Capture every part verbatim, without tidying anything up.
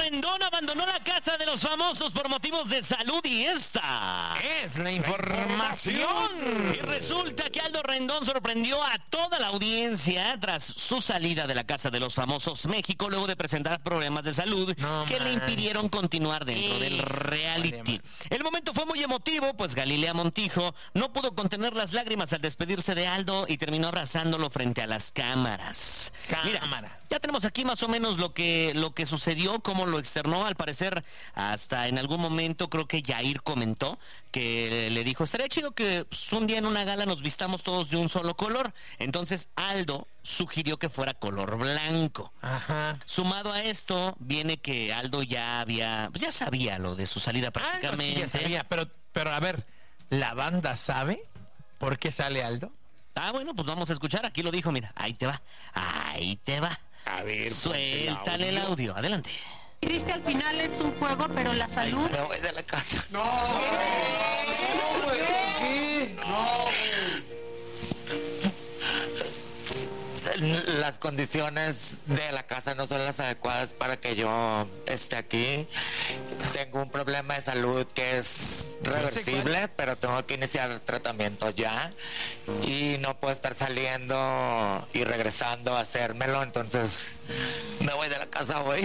Rendón abandonó la casa de los famosos por motivos de salud y esta es la información. Y resulta que Aldo Rendón sorprendió a toda la audiencia tras su salida de la casa de los famosos México luego de presentar problemas de salud no que man. le impidieron continuar dentro sí. del reality. El momento fue muy emotivo, pues Galilea Montijo no pudo contener las lágrimas al despedirse de Aldo y terminó abrazándolo frente a las cámaras. Cámara. Mira, ya tenemos aquí más o menos lo que, lo que sucedió, cómo lo externó. Al parecer, hasta en algún momento creo que Yair comentó que le dijo, estaría chido que pues, un día en una gala nos vistamos todos de un solo color. Entonces Aldo sugirió que fuera color blanco. Ajá. Sumado a esto, viene que Aldo ya había, pues ya sabía lo de su salida prácticamente. Aldo sí ya sabía, pero, pero a ver, ¿la banda sabe por qué sale Aldo? Ah, bueno, pues vamos a escuchar. Aquí lo dijo, mira, ahí te va, ahí te va. A ver, suéltale el audio. el audio, adelante. Y viste, al final es un juego, pero la salud... Me voy de la casa. No, no, güey, ¿qué? No, Las condiciones de la casa no son las adecuadas para que yo esté aquí. Tengo un problema de salud que es reversible, pero tengo que iniciar tratamiento ya. Y no puedo estar saliendo y regresando a hacérmelo, entonces me voy de la casa hoy.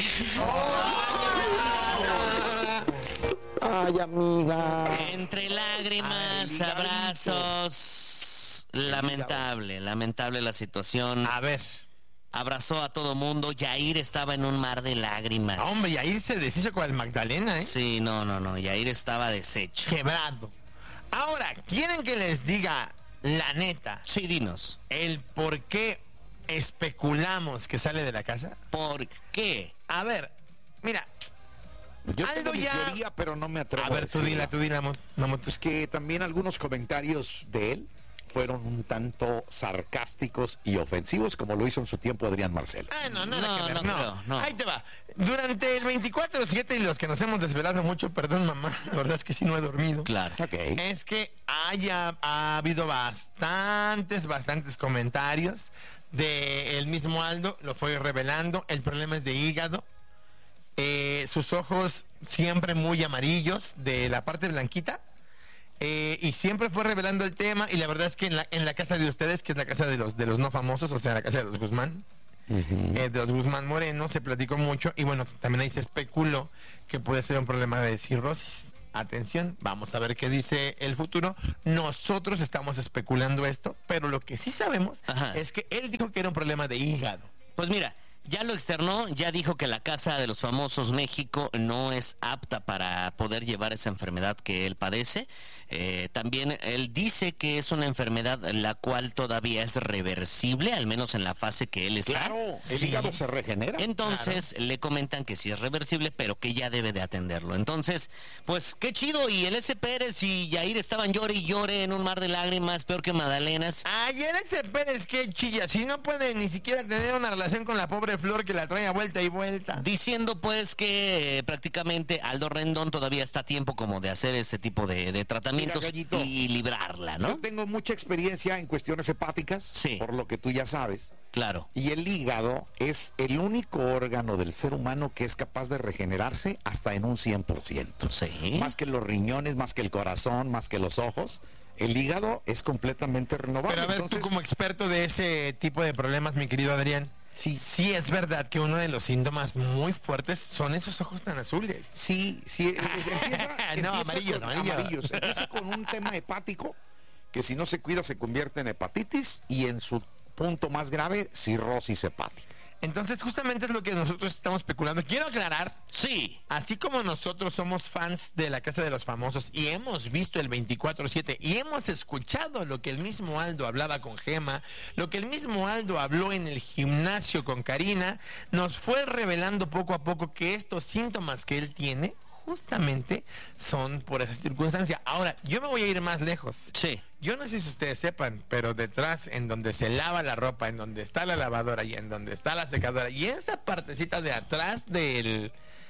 Ay, amiga. Entre lágrimas, Ay, abrazos... Lamentable, lamentable la situación. A ver. Abrazó a todo mundo. Yair estaba en un mar de lágrimas. Ah, hombre, Yair se deshizo con el Magdalena, ¿eh? Sí, no, no, no. Yair estaba deshecho. Quebrado. Ahora, ¿quieren que les diga la neta? Sí, dinos. El por qué especulamos que sale de la casa. ¿Por qué? A ver, mira. Yo Aldo tengo mi ya... teoría, pero no me atrevo a ver, a tú dila, tú dila, no, Es que también algunos comentarios de él fueron un tanto sarcásticos y ofensivos, como lo hizo en su tiempo Adrián Marcelo. Ah, no, nada no, que ver, no, no, no, no. Ahí te va. Durante el veinticuatro siete y los que nos hemos desvelado mucho, perdón mamá, la verdad es que sí no he dormido. Claro. Okay. Es que haya, ha habido bastantes, bastantes comentarios de el mismo Aldo, lo fue revelando, el problema es de hígado. Eh, sus ojos siempre muy amarillos, de la parte blanquita. Eh, y siempre fue revelando el tema, y la verdad es que en la, en la casa de ustedes, que es la casa de los de los no famosos, o sea, la casa de los Guzmán, uh-huh. eh, de los Guzmán Moreno, se platicó mucho, y bueno, también ahí se especuló que puede ser un problema de cirrosis. Atención, vamos a ver qué dice el futuro. Nosotros estamos especulando esto, pero lo que sí sabemos Ajá. es que él dijo que era un problema de hígado. Pues mira, ya lo externó, ya dijo que la casa de los famosos México no es apta para poder llevar esa enfermedad que él padece. Eh, también él dice que es una enfermedad la cual todavía es reversible, al menos en la fase que él está. Claro, el sí. hígado se regenera. Entonces claro. le comentan que sí es reversible, pero que ya debe de atenderlo. Entonces, pues qué chido. Y el S. Pérez y Yair estaban llore y llore en un mar de lágrimas, peor que magdalenas. Ay, el S. Pérez, qué chilla, si no puede ni siquiera tener una relación con la pobre Flor que la trae a vuelta y vuelta. Diciendo pues que eh, prácticamente Aldo Rendón todavía está a tiempo como de hacer este tipo de, de tratamientos. Mira, Gallito, y librarla, ¿no? Yo tengo mucha experiencia en cuestiones hepáticas, sí. por lo que tú ya sabes. Claro. Y el hígado es el único órgano del ser humano que es capaz de regenerarse hasta en un cien por ciento. Sí. Más que los riñones, más que el corazón, más que los ojos. El hígado es completamente renovable. Pero a ver, Entonces, tú como experto de ese tipo de problemas, mi querido Adrián, sí, sí es verdad que uno de los síntomas muy fuertes son esos ojos tan azules. Sí, sí. Empieza, no, empieza amarillos, con, amarillos. amarillos. Empieza con un tema hepático que si no se cuida se convierte en hepatitis y en su punto más grave, cirrosis hepática. Entonces justamente es lo que nosotros estamos especulando. Quiero aclarar, sí, así como nosotros somos fans de la Casa de los Famosos y hemos visto el veinticuatro siete y hemos escuchado lo que el mismo Aldo hablaba con Gema, lo que el mismo Aldo habló en el gimnasio con Karina, nos fue revelando poco a poco que estos síntomas que él tiene justamente son por esa circunstancia. Ahora, yo me voy a ir más lejos. Sí. Yo no sé si ustedes sepan, pero detrás, en donde se lava la ropa, en donde está la lavadora y en donde está la secadora, y esa partecita de atrás del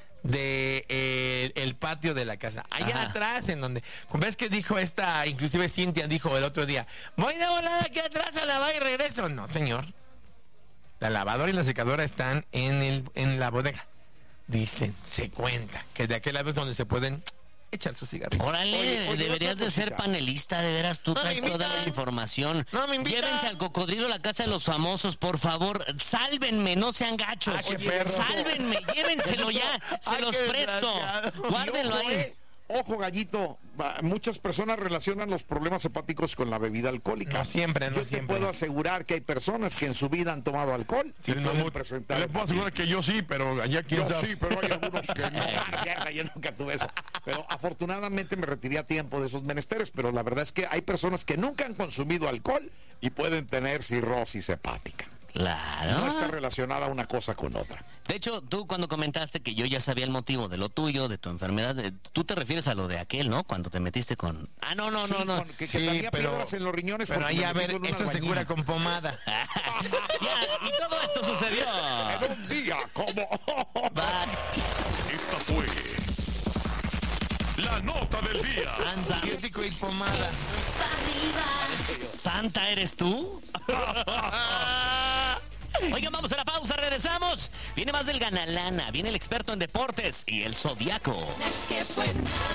de eh, el patio de la casa, allá Ajá. atrás, en donde, ves que dijo esta, inclusive Cintia dijo el otro día, voy de volada aquí atrás a lavar y regreso. No, señor. La lavadora y la secadora están en el en la bodega. dicen, se cuenta, que de aquel lado es donde se pueden echar sus cigarrillos. Órale, Oye, oye, deberías otra de ser cosita. panelista, de veras, tú No me traes toda la invitan. información. No me invitan. Llévense al cocodrilo a la casa de los famosos, por favor, sálvenme, no sean gachos. Ah, qué perro. Sálvenme, llévenselo ya, se Ay, los qué presto. desgraciado. Guárdenlo Y ojo, ahí. eh, Ojo, Gallito, va, muchas personas relacionan los problemas hepáticos con la bebida alcohólica. No siempre, no Yo te siempre. puedo asegurar que hay personas que en su vida han tomado alcohol y Sí, pueden mamut. presentar Les puedo asegurar que yo sí, pero allá quién Yo sabe. sí, pero hay algunos que no. Ah, cierto, yo nunca tuve eso. Pero afortunadamente me retiré a tiempo de esos menesteres, pero la verdad es que hay personas que nunca han consumido alcohol y pueden tener cirrosis hepática. Claro. No está relacionada una cosa con otra. De hecho, tú cuando comentaste que yo ya sabía el motivo de lo tuyo, de tu enfermedad, eh, tú te refieres a lo de aquel, ¿no? Cuando te metiste con... Ah, no, no, Sí, no, no. con- que, que Sí, tenía pero- piedras en los riñones. Pero porque ahí, me a metí ver, con una eso se albañil. cura con pomada. Ya, y todo esto sucedió. En un día como... Esta fue la nota del día. Antibiótico y pomada. ¿Santa eres tú? Oigan, vamos a la pausa, regresamos. Viene más del Ganalana, viene el experto en deportes y el Zodiaco.